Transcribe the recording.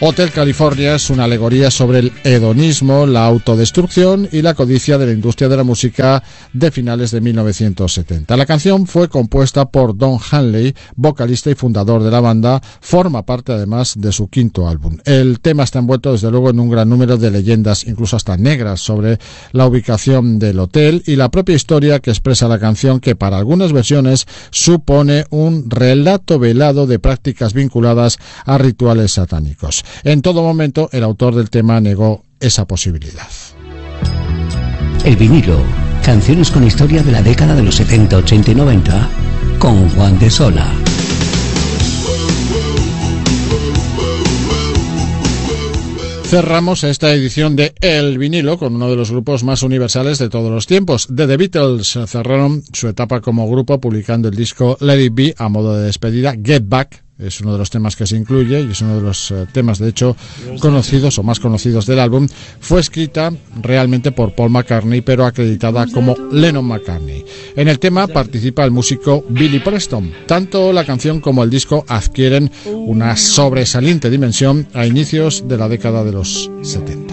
Hotel California es una alegoría sobre el hedonismo, la autodestrucción y la codicia de la industria de la música de finales de 1970. La canción fue compuesta por Don Henley, vocalista y fundador de la banda, forma parte además de su quinto álbum. El tema está envuelto desde luego en un gran número de leyendas, incluso hasta negras, sobre la ubicación del hotel y la propia historia que expresa la canción, que para algunas versiones supone un relato velado de prácticas vinculadas a rituales satánicos. En todo momento, el autor del tema negó esa posibilidad. El vinilo, canciones con historia de la década de los 70, 80 y 90, con Juan de Sola. Cerramos esta edición de El Vinilo con uno de los grupos más universales de todos los tiempos. The Beatles cerraron su etapa como grupo publicando el disco Let It Be a modo de despedida. Get Back es uno de los temas que se incluye y es uno de los temas, de hecho, conocidos o más conocidos del álbum. Fue escrita realmente por Paul McCartney, pero acreditada como Lennon-McCartney. En el tema participa el músico Billy Preston. Tanto la canción como el disco adquieren una sobresaliente dimensión a inicios de la década de los 70.